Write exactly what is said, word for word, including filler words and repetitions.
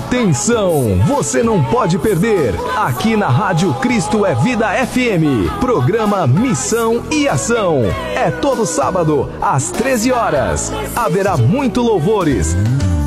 Atenção, você não pode perder. Aqui na Rádio Cristo é Vida F M, programa Missão e Ação. É todo sábado, às treze horas. Haverá muito louvores,